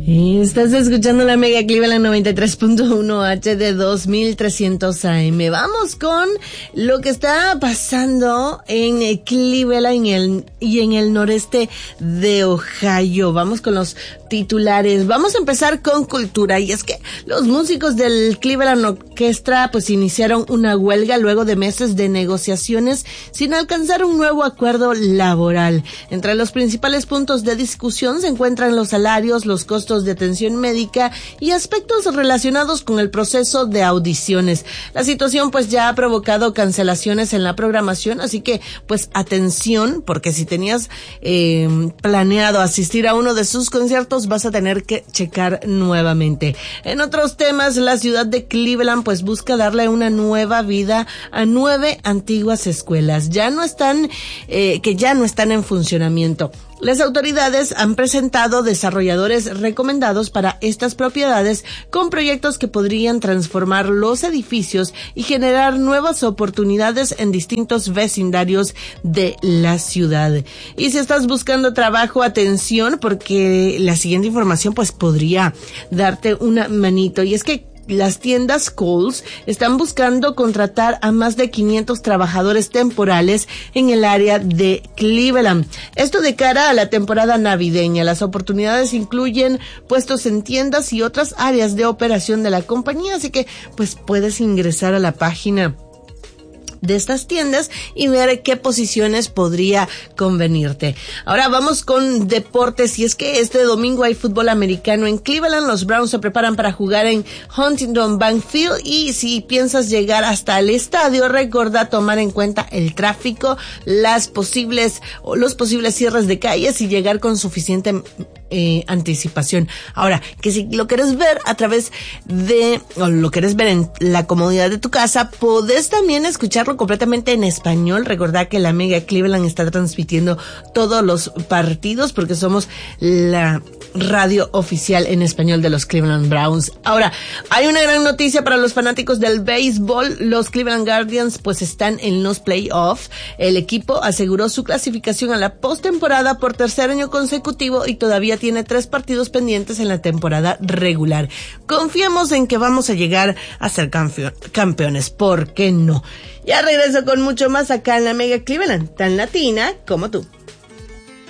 Estás escuchando la Mega Cleveland 93.1 HD 2300 AM. Vamos con lo que está pasando en Cleveland y en el noreste de Ohio. Vamos con los titulares. Vamos a empezar con cultura, y es que los músicos del Cleveland Orchestra pues iniciaron una huelga luego de meses de negociaciones sin alcanzar un nuevo acuerdo laboral. Entre los principales puntos de discusión se encuentran los salarios, los costos de atención médica y aspectos relacionados con el proceso de audiciones. La situación pues ya ha provocado cancelaciones en la programación, así que pues atención, porque si tenías planeado asistir a uno de sus conciertos vas a tener que checar nuevamente. En otros temas, la ciudad de Cleveland pues busca darle una nueva vida a 9 antiguas escuelas. Ya no están en funcionamiento. Las autoridades han presentado desarrolladores recomendados para estas propiedades con proyectos que podrían transformar los edificios y generar nuevas oportunidades en distintos vecindarios de la ciudad. Y si estás buscando trabajo, atención, porque la siguiente información pues podría darte una manito, y es que las tiendas Kohl's están buscando contratar a más de 500 trabajadores temporales en el área de Cleveland. Esto de cara a la temporada navideña. Las oportunidades incluyen puestos en tiendas y otras áreas de operación de la compañía, así que pues puedes ingresar a la página de estas tiendas y ver qué posiciones podría convenirte. Ahora vamos con deportes, y es que este domingo hay fútbol americano en Cleveland. Los Browns se preparan para jugar en Huntington Bank Field, y si piensas llegar hasta el estadio, recuerda tomar en cuenta el tráfico, los posibles cierres de calles y llegar con suficiente anticipación. Ahora, que si lo quieres ver lo quieres ver en la comodidad de tu casa, podés también escucharlo completamente en español. Recordá que la Mega Cleveland está transmitiendo todos los partidos porque somos la radio oficial en español de los Cleveland Browns. Ahora, hay una gran noticia para los fanáticos del béisbol. Los Cleveland Guardians pues están en los playoffs. El equipo aseguró su clasificación a la postemporada por tercer año consecutivo y todavía tiene 3 partidos pendientes en la temporada regular. Confiemos en que vamos a llegar a ser campeones. ¿Por qué no? Ya regreso con mucho más acá en la Mega Cleveland, tan latina como tú.